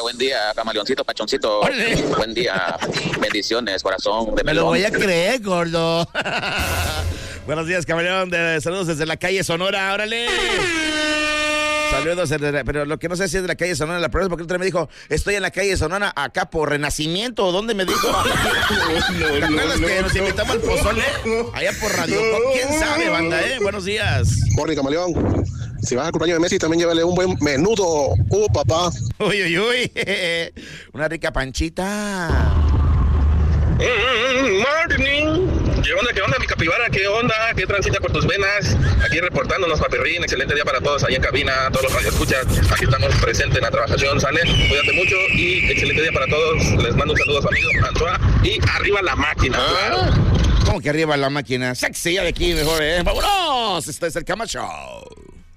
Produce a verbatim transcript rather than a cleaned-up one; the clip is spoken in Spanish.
buen día, camaleoncito, pachoncito. ¡Órale! Buen día, bendiciones, corazón de Me lo melón. voy a creer, gordo. Buenos días, camaleón. De, saludos desde la calle Sonora, órale. Saludos, pero lo que no sé si es de la calle Sonora, la prueba es porque otro me dijo, estoy en la calle Sonora, acá por Renacimiento, ¿dónde me dijo? ¿Te acuerdas que nos invitamos al pozole? Allá por Radio Pop. ¿Quién sabe, banda, eh? Buenos días. Morning, camaleón. Si vas al cumpleaños de Messi, también llévale un buen menudo. ¡Uh, papá! Uy, uy, uy. Una rica panchita. Mm, morning. ¿Qué onda, qué onda, mi capibara? ¿Qué onda? ¿Qué transita por tus venas? Aquí reportándonos, papirrín. Excelente día para todos ahí en cabina, todos los radioescuchas. Aquí estamos presentes en la trabajación, ¿sale? Cuídate mucho y excelente día para todos. Les mando un saludo a su amigo Antoine. Y arriba la máquina, ¿Ah? claro. ¿Cómo que arriba la máquina? Sexy, ya de aquí mejor, ¿eh? ¡Vámonos! Este es el Cama Show.